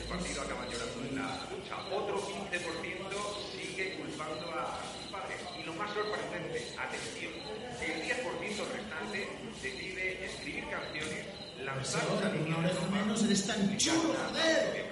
partido acaban llorando en la ducha. Otro 15% sigue culpando a sus padres. Y lo más sorprendente, atención, el 10% restante decide escribir canciones, lanzarlas al una oreja menos, eres tan chulo, joder.